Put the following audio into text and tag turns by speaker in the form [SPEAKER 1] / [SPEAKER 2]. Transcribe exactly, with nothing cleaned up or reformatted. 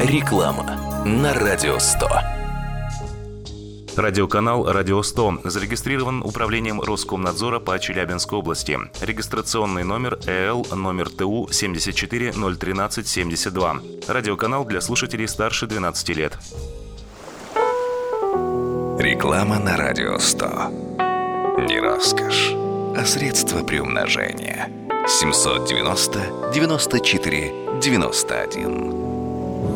[SPEAKER 1] Реклама на Радио сто.
[SPEAKER 2] Радиоканал «Радио сто» зарегистрирован Управлением Роскомнадзора по Челябинской области. Регистрационный номер ЭЛ номер ТУ семьдесят четыре ноль тринадцать семьдесят два. Радиоканал для слушателей старше двенадцати лет.
[SPEAKER 1] Реклама на Радио сто. Не роскошь, а средство приумножения. семь девяносто девяносто четыре девяносто один.